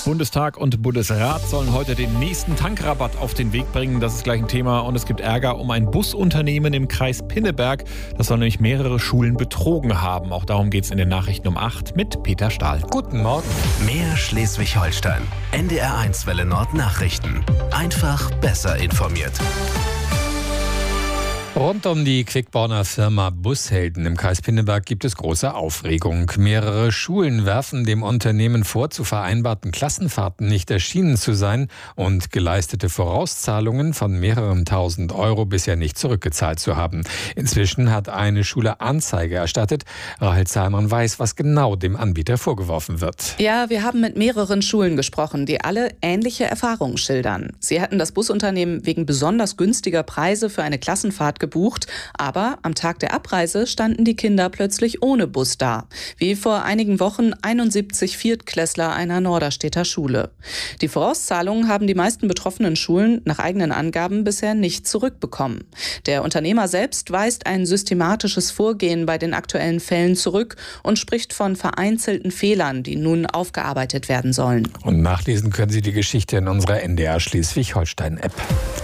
Bundestag und Bundesrat sollen heute den nächsten Tankrabatt auf den Weg bringen. Das ist gleich ein Thema. Und es gibt Ärger um ein Busunternehmen im Kreis Pinneberg. Das soll nämlich mehrere Schulen betrogen haben. Auch darum geht es in den Nachrichten um 8 mit Peter Stahl. Guten Morgen. Mehr Schleswig-Holstein. NDR1 Welle Nord Nachrichten. Einfach besser informiert. Rund um die Quickborner Firma Bushelden im Kreis Pinneberg gibt es große Aufregung. Mehrere Schulen werfen dem Unternehmen vor, zu vereinbarten Klassenfahrten nicht erschienen zu sein und geleistete Vorauszahlungen von mehreren tausend Euro bisher nicht zurückgezahlt zu haben. Inzwischen hat eine Schule Anzeige erstattet. Rahel Zahlmann weiß, was genau dem Anbieter vorgeworfen wird. Ja, wir haben mit mehreren Schulen gesprochen, die alle ähnliche Erfahrungen schildern. Sie hatten das Busunternehmen wegen besonders günstiger Preise für eine Klassenfahrt gebucht, aber am Tag der Abreise standen die Kinder plötzlich ohne Bus da. Wie vor einigen Wochen 71 Viertklässler einer Norderstedter Schule. Die Vorauszahlungen haben die meisten betroffenen Schulen nach eigenen Angaben bisher nicht zurückbekommen. Der Unternehmer selbst weist ein systematisches Vorgehen bei den aktuellen Fällen zurück und spricht von vereinzelten Fehlern, die nun aufgearbeitet werden sollen. Und nachlesen können Sie die Geschichte in unserer NDR Schleswig-Holstein-App.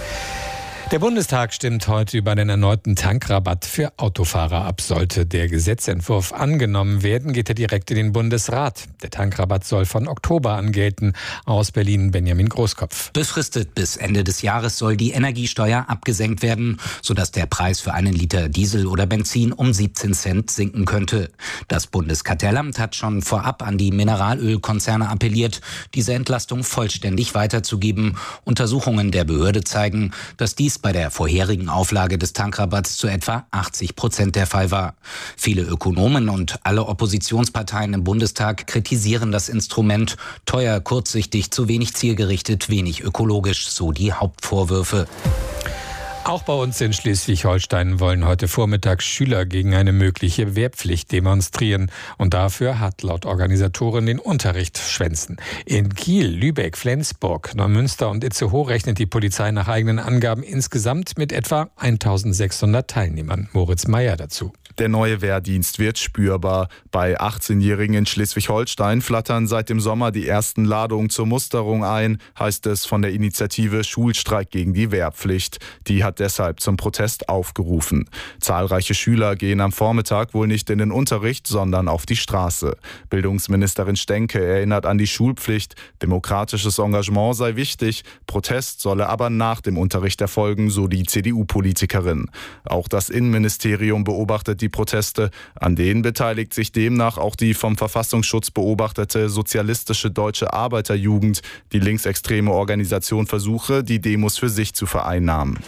Der Bundestag stimmt heute über den erneuten Tankrabatt für Autofahrer ab. Sollte der Gesetzentwurf angenommen werden, geht er direkt in den Bundesrat. Der Tankrabatt soll von Oktober an gelten. Aus Berlin Benjamin Großkopf. Befristet bis Ende des Jahres soll die Energiesteuer abgesenkt werden, sodass der Preis für einen Liter Diesel oder Benzin um 17 Cent sinken könnte. Das Bundeskartellamt hat schon vorab an die Mineralölkonzerne appelliert, diese Entlastung vollständig weiterzugeben. Untersuchungen der Behörde zeigen, dass dies bei der vorherigen Auflage des Tankrabatts zu etwa 80% der Fall war. Viele Ökonomen und alle Oppositionsparteien im Bundestag kritisieren das Instrument. Teuer, kurzsichtig, zu wenig zielgerichtet, wenig ökologisch, so die Hauptvorwürfe. Auch bei uns in Schleswig-Holstein wollen heute Vormittag Schüler gegen eine mögliche Wehrpflicht demonstrieren. Und dafür hat laut Organisatoren den Unterricht schwänzen. In Kiel, Lübeck, Flensburg, Neumünster und Itzehoe rechnet die Polizei nach eigenen Angaben insgesamt mit etwa 1600 Teilnehmern. Moritz Meyer dazu. Der neue Wehrdienst wird spürbar. Bei 18-Jährigen in Schleswig-Holstein flattern seit dem Sommer die ersten Ladungen zur Musterung ein, heißt es von der Initiative Schulstreik gegen die Wehrpflicht. Die hat deshalb zum Protest aufgerufen. Zahlreiche Schüler gehen am Vormittag wohl nicht in den Unterricht, sondern auf die Straße. Bildungsministerin Stenke erinnert an die Schulpflicht. Demokratisches Engagement sei wichtig, Protest solle aber nach dem Unterricht erfolgen, so die CDU-Politikerin. Auch das Innenministerium beobachtet die Proteste. An denen beteiligt sich demnach auch die vom Verfassungsschutz beobachtete Sozialistische Deutsche Arbeiterjugend. Die linksextreme Organisation versuche, die Demos für sich zu vereinnahmen.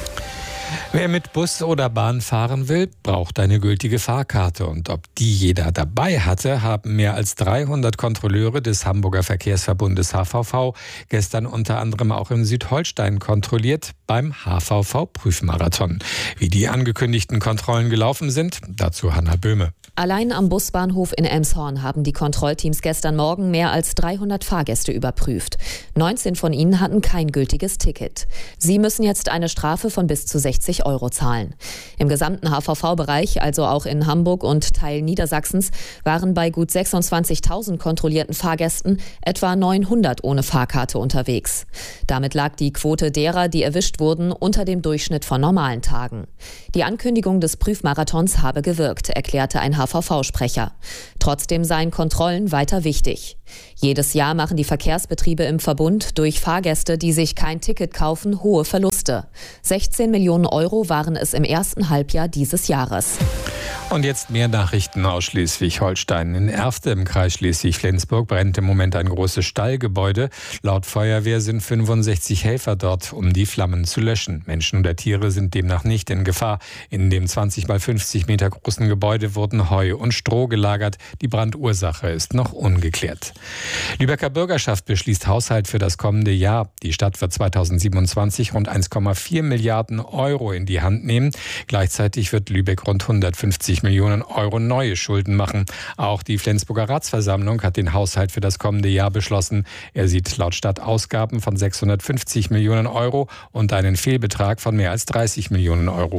Wer mit Bus oder Bahn fahren will, braucht eine gültige Fahrkarte. Und ob die jeder dabei hatte, haben mehr als 300 Kontrolleure des Hamburger Verkehrsverbundes HVV gestern unter anderem auch in Südholstein kontrolliert beim HVV-Prüfmarathon. Wie die angekündigten Kontrollen gelaufen sind, dazu Hanna Böhme. Allein am Busbahnhof in Elmshorn haben die Kontrollteams gestern Morgen mehr als 300 Fahrgäste überprüft. 19 von ihnen hatten kein gültiges Ticket. Sie müssen jetzt eine Strafe von bis zu 60 Euro zahlen. Im gesamten HVV-Bereich, also auch in Hamburg und Teil Niedersachsens, waren bei gut 26.000 kontrollierten Fahrgästen etwa 900 ohne Fahrkarte unterwegs. Damit lag die Quote derer, die erwischt wurden, unter dem Durchschnitt von normalen Tagen. Die Ankündigung des Prüfmarathons habe gewirkt, erklärte ein HVV-Sprecher. Trotzdem seien Kontrollen weiter wichtig. Jedes Jahr machen die Verkehrsbetriebe im Verbund durch Fahrgäste, die sich kein Ticket kaufen, hohe Verluste. 16 Millionen Euro waren es im ersten Halbjahr dieses Jahres. Und jetzt mehr Nachrichten aus Schleswig-Holstein. In Erfte im Kreis Schleswig-Flensburg brennt im Moment ein großes Stallgebäude. Laut Feuerwehr sind 65 Helfer dort, um die Flammen zu löschen. Menschen oder Tiere sind demnach nicht in Gefahr. In dem 20 mal 50 Meter großen Gebäude wurden Heu und Stroh gelagert. Die Brandursache ist noch ungeklärt. Lübecker Bürgerschaft beschließt Haushalt für das kommende Jahr. Die Stadt wird 2027 rund 1,4 Milliarden Euro in die Hand nehmen. Gleichzeitig wird Lübeck rund 150 Millionen Euro neue Schulden machen. Auch die Flensburger Ratsversammlung hat den Haushalt für das kommende Jahr beschlossen. Er sieht laut Stadt Ausgaben von 650 Millionen Euro und einen Fehlbetrag von mehr als 30 Millionen Euro vor.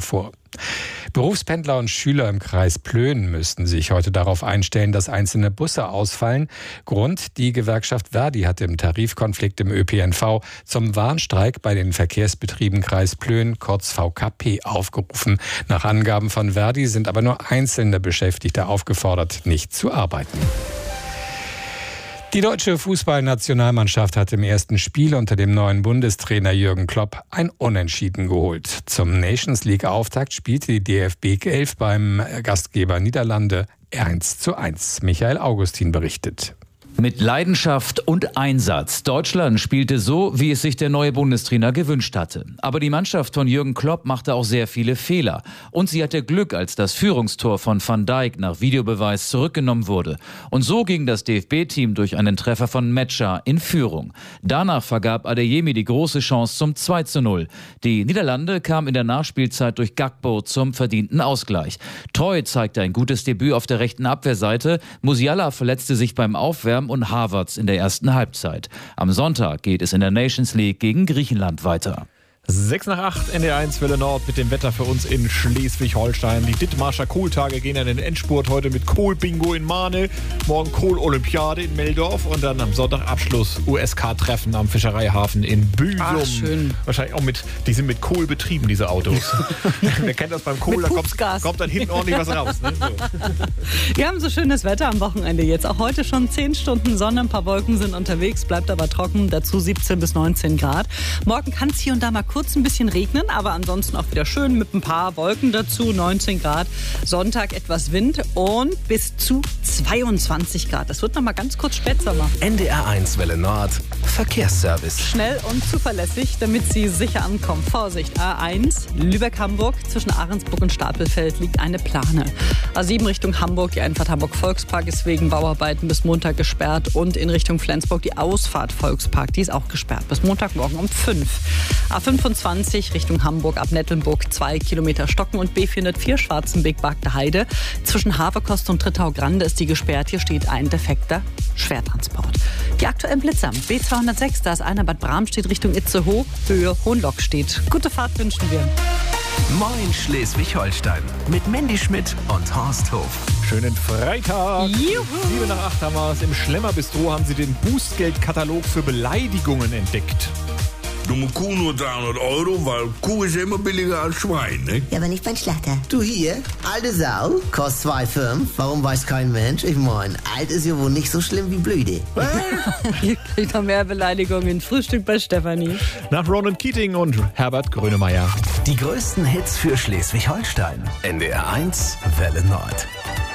Berufspendler und Schüler im Kreis Plön müssten sich heute darauf einstellen, dass einzelne Busse ausfallen. Grund: die Gewerkschaft Verdi hat im Tarifkonflikt im ÖPNV zum Warnstreik bei den Verkehrsbetrieben Kreis Plön, kurz VKP, aufgerufen. Nach Angaben von Verdi sind aber nur einzelne Beschäftigte aufgefordert, nicht zu arbeiten. Die deutsche Fußballnationalmannschaft hat im ersten Spiel unter dem neuen Bundestrainer Jürgen Klopp ein Unentschieden geholt. Zum Nations-League-Auftakt spielte die DFB 11 beim Gastgeber Niederlande 1:1. Michael Augustin berichtet. Mit Leidenschaft und Einsatz. Deutschland spielte so, wie es sich der neue Bundestrainer gewünscht hatte. Aber die Mannschaft von Jürgen Klopp machte auch sehr viele Fehler. Und sie hatte Glück, als das Führungstor von Van Dijk nach Videobeweis zurückgenommen wurde. Und so ging das DFB-Team durch einen Treffer von Metscher in Führung. Danach vergab Adeyemi die große Chance zum 2:0. Die Niederlande kamen in der Nachspielzeit durch Gakpo zum verdienten Ausgleich. Troy zeigte ein gutes Debüt auf der rechten Abwehrseite. Musiala verletzte sich beim Aufwärmen und Havertz in der ersten Halbzeit. Am Sonntag geht es in der Nations League gegen Griechenland weiter. 6:08, NDR1 Welle Nord mit dem Wetter für uns in Schleswig-Holstein. Die Dithmarscher Kohltage gehen in den Endspurt heute mit Kohl-Bingo in Mahne, morgen Kohl-Olympiade in Meldorf und dann am Sonntag Abschluss USK-Treffen am Fischereihafen in Büsum. Ach, schön. Wahrscheinlich auch die sind mit Kohl betrieben, diese Autos. Wer kennt das beim Kohl, da kommt dann hinten ordentlich was raus. Ne? So. Wir haben so schönes Wetter am Wochenende jetzt. Auch heute schon 10 Stunden Sonne, ein paar Wolken sind unterwegs, bleibt aber trocken, dazu 17 bis 19 Grad. Morgen kann es hier und da mal kurz ein bisschen regnen, aber ansonsten auch wieder schön mit ein paar Wolken dazu, 19 Grad. Sonntag etwas Wind und bis zu 22 Grad. Das wird noch mal ganz kurz Spätsommer. NDR1 Welle Nord, Verkehrsservice. Schnell und zuverlässig, damit Sie sicher ankommen. Vorsicht, A1, Lübeck-Hamburg, zwischen Ahrensburg und Stapelfeld liegt eine Plane. A7 Richtung Hamburg, die Einfahrt Hamburg-Volkspark ist wegen Bauarbeiten bis Montag gesperrt und in Richtung Flensburg die Ausfahrt Volkspark, die ist auch gesperrt bis Montagmorgen um 5. A25 Richtung Hamburg ab Nettelnburg 2 Kilometer Stocken und B404 Schwarzenbeck-Bagde Heide. Zwischen Haverkost und Trittau-Grande ist die gesperrt. Hier steht ein defekter Schwertransport. Die aktuellen Blitzer. B206, da ist einer Bad Bramstedt Richtung Itzehoe, Höhe Hohenlockstedt. Gute Fahrt wünschen wir. Moin Schleswig-Holstein mit Mandy Schmidt und Horst Hof. Schönen Freitag. Juhu. 7:08 haben wir es. Im Schlemmerbistro haben sie den Bußgeldkatalog für Beleidigungen entdeckt. Dumme Kuh nur 300 €, weil Kuh ist ja immer billiger als Schwein, ne? Ja, aber nicht beim Schlachter. Du hier, alte Sau, kostet 2,5. Warum weiß kein Mensch? Ich mein, alt ist ja wohl nicht so schlimm wie blöde. Ihr kriegt noch mehr Beleidigungen. Frühstück bei Stefanie. Nach Ronan Keating und Herbert Grönemeyer. Die größten Hits für Schleswig-Holstein. NDR1 Welle Nord.